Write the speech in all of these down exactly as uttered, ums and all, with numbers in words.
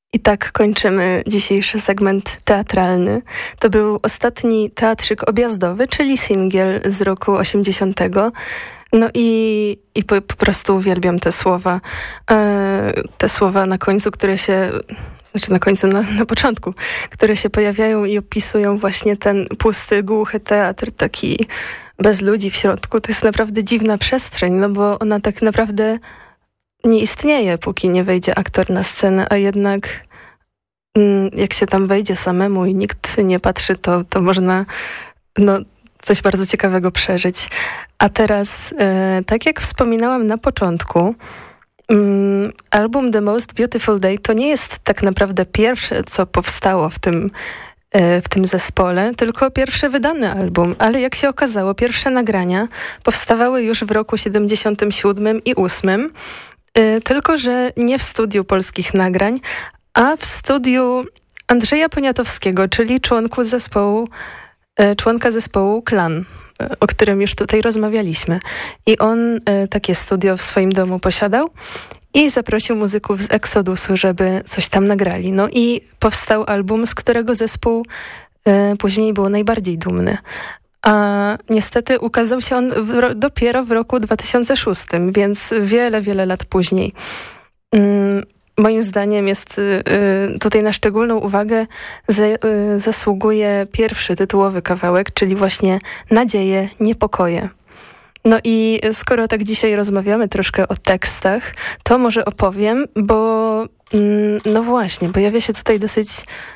I tak kończymy dzisiejszy segment teatralny. To był ostatni teatrzyk objazdowy, czyli singiel z roku osiemdziesiątego. No i, i po, po prostu uwielbiam te słowa. E, te słowa na końcu, które się... Znaczy na końcu, na, na początku, które się pojawiają i opisują właśnie ten pusty, głuchy teatr, taki bez ludzi w środku. To jest naprawdę dziwna przestrzeń, no bo ona tak naprawdę nie istnieje, póki nie wejdzie aktor na scenę, a jednak mm, jak się tam wejdzie samemu i nikt nie patrzy, to, to można no, coś bardzo ciekawego przeżyć. A teraz, e, tak jak wspominałam na początku, mm, album The Most Beautiful Day to nie jest tak naprawdę pierwsze, co powstało w tym w tym zespole, tylko pierwszy wydany album, ale jak się okazało, pierwsze nagrania powstawały już w roku siedemdziesiątym siódmym i ósmym, tylko że nie w studiu Polskich Nagrań, a w studiu Andrzeja Poniatowskiego, czyli członku zespołu, członka zespołu Klan, o którym już tutaj rozmawialiśmy. I on takie studio w swoim domu posiadał i zaprosił muzyków z Exodusu, żeby coś tam nagrali. No i powstał album, z którego zespół y, później był najbardziej dumny. A niestety ukazał się on w, dopiero w roku dwa tysiące szóstym, więc wiele, wiele lat później. Y, moim zdaniem jest y, tutaj na szczególną uwagę za, y, zasługuje pierwszy tytułowy kawałek, czyli właśnie Nadzieje, niepokoje. No i skoro tak dzisiaj rozmawiamy troszkę o tekstach, to może opowiem, bo mm, no właśnie, pojawia się tutaj dosyć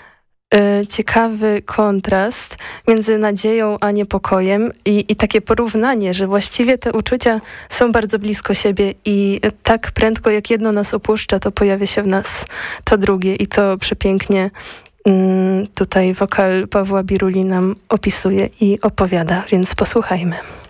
y, ciekawy kontrast między nadzieją a niepokojem i, i takie porównanie, że właściwie te uczucia są bardzo blisko siebie i tak prędko jak jedno nas opuszcza, to pojawia się w nas to drugie i to przepięknie mm, tutaj wokal Pawła Biruli nam opisuje i opowiada, więc posłuchajmy.